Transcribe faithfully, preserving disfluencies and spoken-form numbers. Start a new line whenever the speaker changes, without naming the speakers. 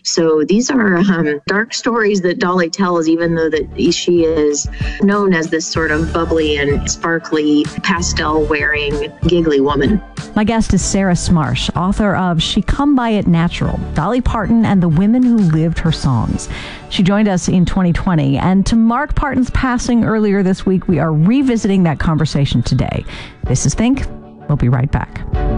So these are um, dark stories that Dolly tells, even though that she is known as this sort of bubbly and sparkly, pastel-wearing, giggly woman.
My guest is Sarah Smarsh, author of She Come By It Natural, Dolly Parton and the Women Who Lived Her Songs. She joined us in twenty twenty, and to mark Parton's passing earlier this week, we are revisiting that conversation today. This is Think. We'll be right back.